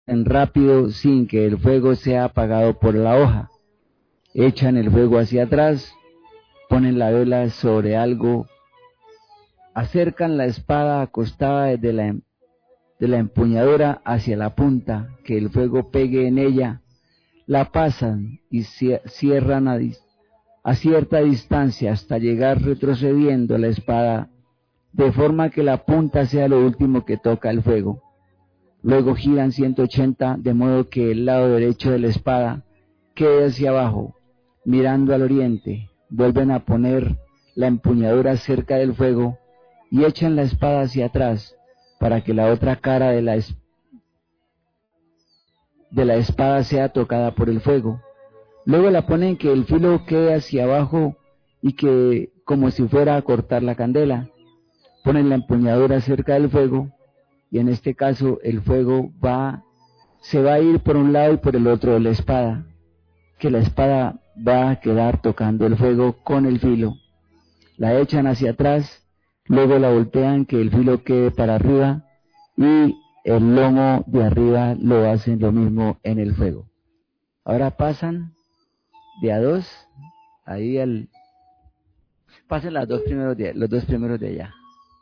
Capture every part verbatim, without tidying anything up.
rápido sin que el fuego sea apagado por la hoja. Echan el fuego hacia atrás, ponen la vela sobre algo, acercan la espada acostada desde la, de la empuñadura hacia la punta, que el fuego pegue en ella, la pasan y cierran a, a cierta distancia hasta llegar retrocediendo la espada, de forma que la punta sea lo último que toca el fuego. Luego giran ciento ochenta, de modo que el lado derecho de la espada quede hacia abajo, mirando al oriente. Vuelven a poner la empuñadura cerca del fuego y echan la espada hacia atrás para que la otra cara de la, es de la espada sea tocada por el fuego. Luego la ponen que el filo quede hacia abajo y que como si fuera a cortar la candela. Ponen la empuñadura cerca del fuego y en este caso el fuego va, se va a ir por un lado y por el otro de la espada, que la espada va a quedar tocando el fuego con el filo. La echan hacia atrás, luego la voltean que el filo quede para arriba y el lomo de arriba lo hacen lo mismo en el fuego. Ahora pasan de a dos, ahí al, pasen las dos primeros de, los dos primeros de allá.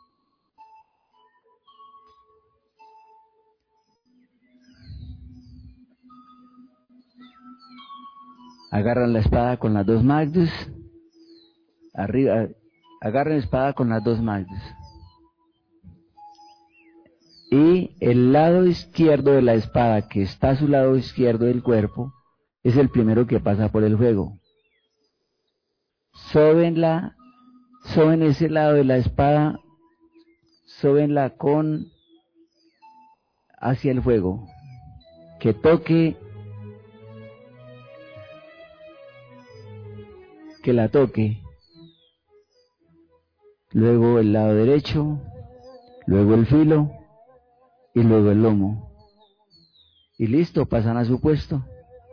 Agarran la espada con las dos magnus, arriba, agarran la espada con las dos magnus. Y el lado izquierdo de la espada, que está a su lado izquierdo del cuerpo, es el primero que pasa por el fuego. Sóbenla, soben ese lado de la espada, sóbenla con hacia el fuego, que toque, que la toque. Luego el lado derecho, luego el filo y luego el lomo. Y listo, pasan a su puesto.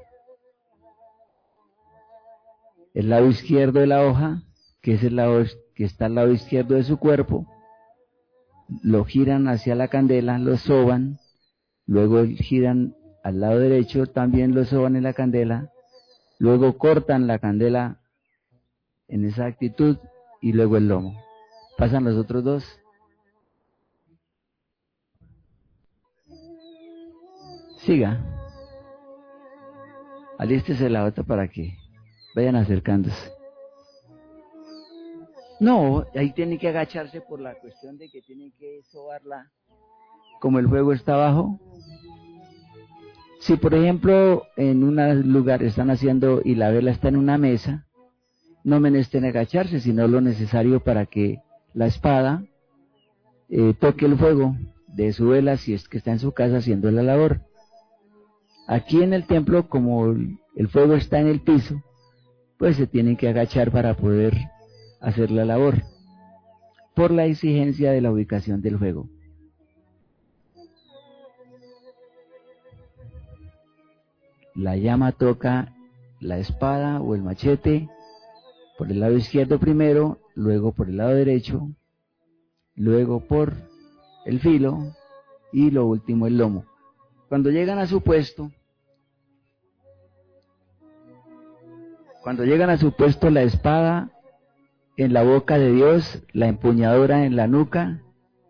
El lado izquierdo de la hoja, que es el lado que está al lado izquierdo de su cuerpo, lo giran hacia la candela, lo soban, luego giran al lado derecho, también lo soban en la candela, luego cortan la candela en esa actitud y luego el lomo. Pasan los otros dos. Siga. Alístese la otra para que vayan acercándose. No, ahí tienen que agacharse por la cuestión de que tienen que sobarla. Como el fuego está abajo. Si por ejemplo en un lugar están haciendo y la vela está en una mesa, no menester agacharse, sino lo necesario para que la espada eh, toque el fuego de su vela si es que está en su casa haciendo la labor. Aquí en el templo, como el fuego está en el piso, pues se tienen que agachar para poder hacer la labor, por la exigencia de la ubicación del fuego. La llama toca la espada o el machete por el lado izquierdo primero, luego por el lado derecho, luego por el filo y lo último el lomo. Cuando llegan a su puesto, cuando llegan a su puesto, la espada en la boca de Dios, la empuñadura en la nuca,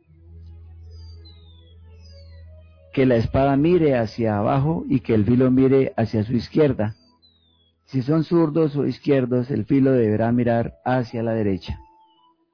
que la espada mire hacia abajo y que el filo mire hacia su izquierda. Si son zurdos o izquierdos, el filo deberá mirar hacia la derecha.